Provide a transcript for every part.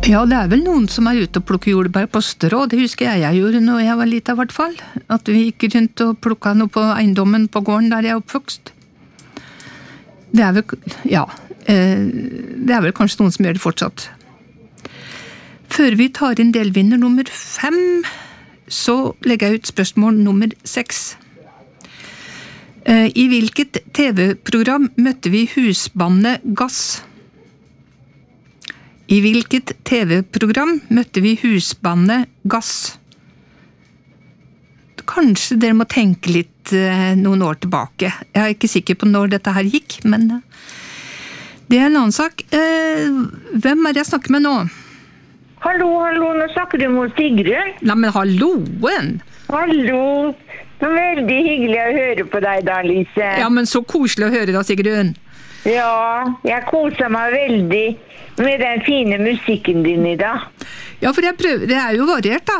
Ja, det vel noen som ute og plukker jordbær på strå. Det husker jeg gjorde når jeg var liten i hvert fall. At vi gikk rundt og plukket noe på eiendommen på gården der jeg oppvokst. Det vel, ja, det vel kanskje noen som gjør det fortsatt. Før vi tar inn delvinner nummer 5, så legger jeg ut spørsmål nummer 6. I hvilket TV-program møtte vi husbandet Gass? I hvilket TV-program møtte vi husbandet Gass? Kanskje dere må tenke litt noen år tilbake. Jeg ikke sikker på når dette her gikk, men det en annen sak. Hvem det jeg snakker med nå? Hallo, nå snakker du med Sigrun. Nei, men halloen! Hallo, så veldig hyggelig å høre på deg da, Lise. Ja, men så koselig å høre da, Sigrun. Ja, jeg koser meg veldig med den fine musikken din i dag. Ja, for jeg prøver, det jo variert da.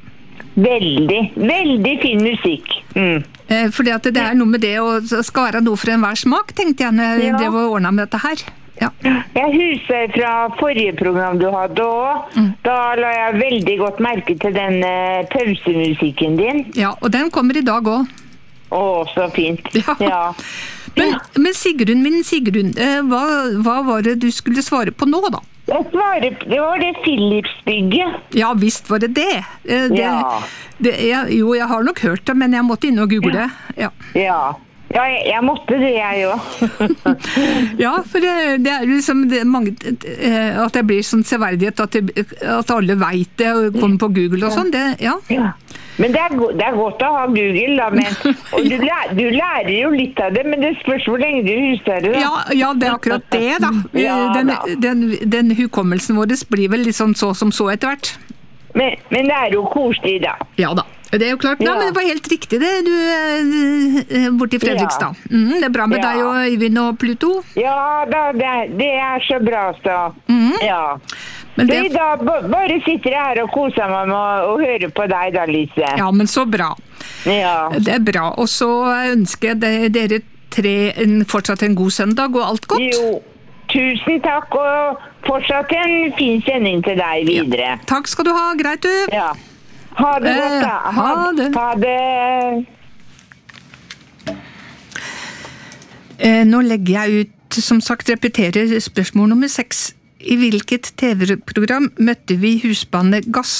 Veldig fin musikk. Fordi at det noe med det å skal være noe for enhver smak, tenkte jeg når jeg drev og ordnet med dette her. Ja. Jeg husker fra forrige program du hadde også. Da la jeg veldig godt merke til den pausemusikken din. Ja, og den kommer i dag også. Å, så fint. Ja. Men Sigrun, hva var det du skulle svare på nå da? Det var det Philips-bygget. Ja, visst var det det. Jo, jeg har nok hørt det, men jeg måtte inn og google det. Ja, jeg måtte det, jeg også. Ja, for det liksom mange, at det blir sånn severdighet at alle vet det og kommer på Google og sånn, ja. Men det godt å ha Google, da, og du lærer jo litt av det, men det spørs hvor lenge du husker det, da. Ja, det akkurat det, da. Den hukommelsen vår blir vel litt sånn så som så etter hvert. Men det jo koselig, da. Ja da. Det jo klart, men det var helt riktig det, du borte i Fredrikstad. Det bra med deg og Øyvind og Pluto? Ja, det så bra, så. Ja. Men da bare sitter jeg her og koser meg med å høre på deg da, Lise. Ja, men så bra. Ja. Det bra, og så ønsker jeg dere 3 fortsatt en god søndag, og alt godt? Jo, tusen takk, og fortsatt en fin sending til deg videre. Ja. Takk skal du ha, greit du? Ja. Ha det godt da. Ha det. Nå legger jeg ut, som sagt, repeterer spørsmål nummer 6. I hvilket TV-program møtte vi husbandet Gass?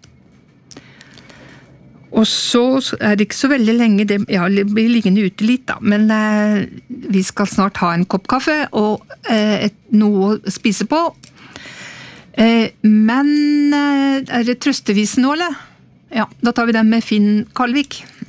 Og så det ikke så veldig lenge, det blir liggende ute litt da, men vi skal snart ha en kopp kaffe og noe å spise på. Men det trøstevisen nå, eller? Ja, da tar vi den med Finn Kalvik.